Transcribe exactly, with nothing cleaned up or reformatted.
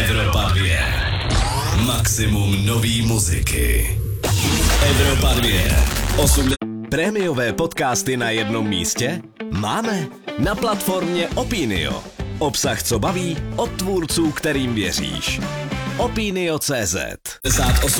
Evropa dvě. Maximum nový muziky. Evropa dvě. osmdesát Prémiové podcasty na jednom místě? Máme na platformě Opinio. Obsah, co baví, od tvůrců, kterým věříš. Opinio tečka cé zet.